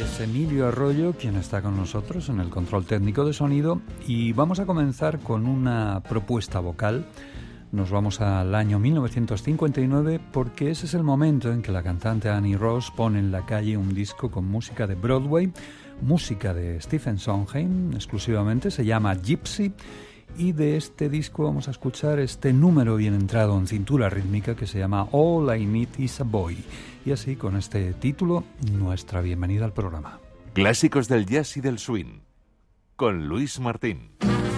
Es Emilio Arroyo quien está con nosotros en el control técnico de sonido y vamos a comenzar con una propuesta vocal. Nos vamos al año 1959 porque ese es el momento en que la cantante Annie Ross pone en la calle un disco con música de Broadway, música de Stephen Sondheim exclusivamente, se llama Gypsy, y de este disco vamos a escuchar este número bien entrado en cintura rítmica que se llama All I Need Is a Boy. Y así, con este título, nuestra bienvenida al programa. Clásicos del jazz y del swing, con Luis Martín.